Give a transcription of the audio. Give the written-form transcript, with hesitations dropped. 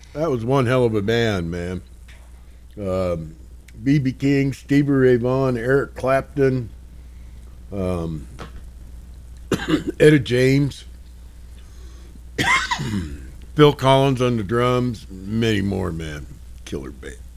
That was one hell of a band, man. B.B. King, Stevie Ray Vaughan, Eric Clapton, um, Etta James, Phil Collins on the drums, many more, man. Killer band.